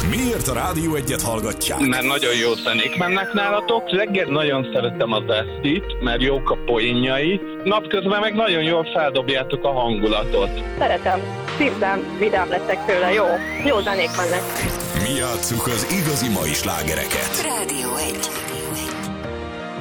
Miért a Rádió Egyet hallgatják? Mert nagyon jó zenék mennek nálatok. Reggel nagyon szeretem az Esztit, mert jók a poénjai. Napközben meg nagyon jól feldobjátok a hangulatot. Szeretem. Szívem, vidám lettek tőle. Jó zenék mennek. Mi játsszuk az igazi mai slágereket. Rádió 1.